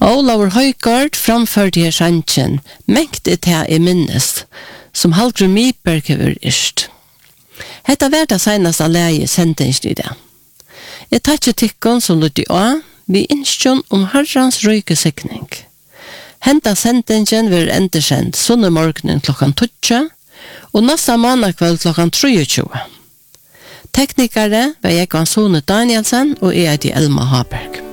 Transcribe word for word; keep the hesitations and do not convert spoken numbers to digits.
Olaur Højgaard framførte her sannsjen, mengt et her i minnes, som Hallgrim Miberg hever ist. Hetta var det seneste leie sendingen i det. Jeg tar ikke tikkene som lytte av, vi innskjøn om herrens røyke sikning. Henta sendingen vil endersendt sånne morgenen klokkan tolv, og neste måned kveld klokkan tjuetre. Teknikere var jeg Sone Danielsen, og jeg er Elma Haberg.